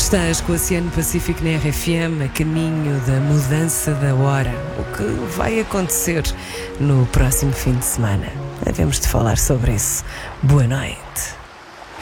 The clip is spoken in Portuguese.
Estás com o Oceano Pacífico na RFM, a caminho da mudança da hora. O que vai acontecer no próximo fim de semana? Devemos de falar sobre isso. Boa noite.